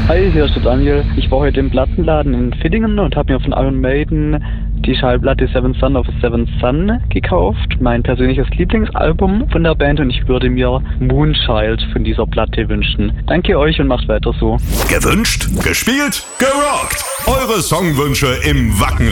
Hi, hier ist der Daniel. Ich war heute im Plattenladen in Villingen und habe mir von Iron Maiden die Schallplatte Seventh Son of a Seventh Son gekauft. Mein persönliches Lieblingsalbum von der Band, und ich würde mir Moonchild von dieser Platte wünschen. Danke euch und macht weiter so. Gewünscht, gespielt, gerockt. Eure Songwünsche im Wacken